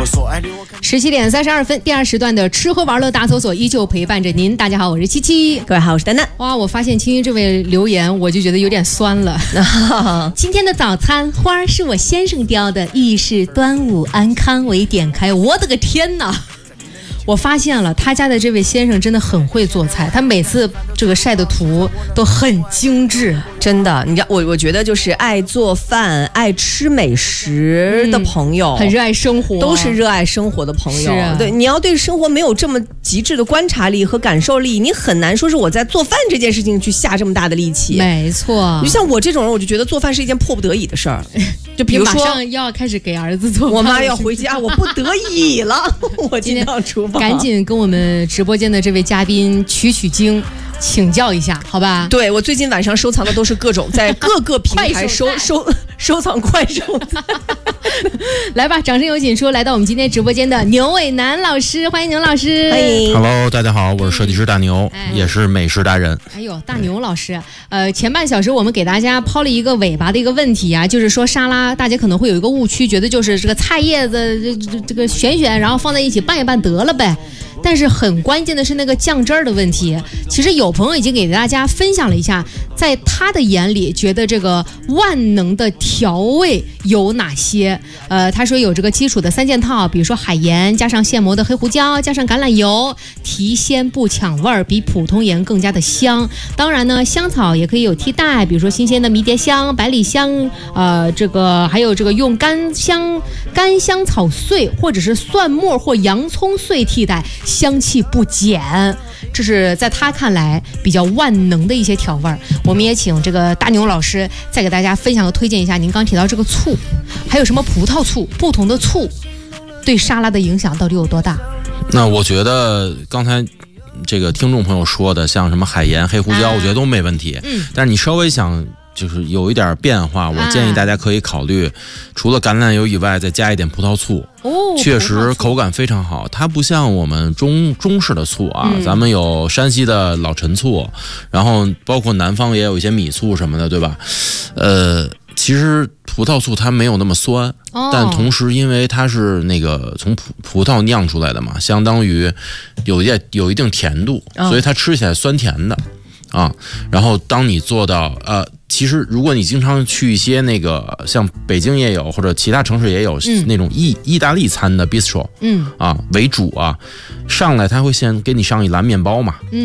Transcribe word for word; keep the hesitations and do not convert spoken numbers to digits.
十七点三十二分，第二时段的吃喝玩乐大搜索依旧陪伴着您。大家好，我是七七， 各位好，我是丹丹。 哇，我发现青青这位留言，我就觉得有点酸了。今天的早餐花是我先生雕的，寓意是端午安康。我一点开，我的个天哪！我发现了他家的这位先生真的很会做菜，他每次这个晒的图都很精致， 真的。你知道，我我觉得就是爱做饭、爱吃美食的朋友， 嗯、很热爱生活， 都是热爱生活的朋友。 是啊、 对，你要对生活没有这么极致的观察力和感受力，你很难说是我在做饭这件事情去下这么大的力气。 没错， 就像我这种人，我就觉得做饭是一件迫不得已的事儿。就比如说， 马上要开始给儿子做饭， 我妈要回家，我不得已了，我进到厨房。 赶紧跟我们直播间的这位嘉宾取取经，请教一下，好吧？ 对，我最近晚上收藏的都是各种在各个平台收收收藏快手来吧，掌声有请出来到我们今天直播间的牛伟南老师，欢迎牛老师。 欢迎 Hello， 大家好，我是设计师大牛，哎、也是美食达人。 哎呦，大牛老师，呃，前半小时我们给大家抛了一个尾巴的一个问题啊，就是说沙拉，大家可能会有一个误区，觉得就是这个菜叶子这这这个选选，然后放在一起拌一拌得了呗。但是很关键的是那个酱汁儿的问题。其实有朋友已经给大家分享了一下，在他的眼里觉得这个万能的调味有哪些。呃，他说有这个基础的三件套，比如说海盐加上现磨的黑胡椒加上橄榄油，提鲜不抢味儿，比普通盐更加的香。当然呢，香草也可以有替代，比如说新鲜的迷迭香、百里香，呃，这个还有这个用干香干香草碎或者是蒜末或洋葱碎替代，香气不减。这是在他看来比较万能的一些调味儿。我们也请这个大牛老师再给大家分享和推荐一下，您刚提到这个醋，还有什么葡萄醋，不同的醋对沙拉的影响到底有多大？ 那我觉得刚才这个听众朋友说的，像什么海盐、黑胡椒，啊、我觉得都没问题。嗯，但是你稍微想就是有一点变化，我建议大家可以考虑，啊、除了橄榄油以外，再加一点葡萄醋。哦，确实口感非常好。它不像我们中中式的醋啊，嗯、咱们有山西的老陈醋，然后包括南方也有一些米醋什么的，对吧？呃，其实葡萄醋它没有那么酸，哦、但同时因为它是那个从葡葡萄酿出来的嘛，相当于有一有一定甜度，哦、所以它吃起来酸甜的啊。然后当你做到呃。其实，如果你经常去一些那个像北京也有，或者其他城市也有、嗯、那种意意大利餐的 bistro， 嗯啊为主啊，上来他会先给你上一篮面包嘛，嗯。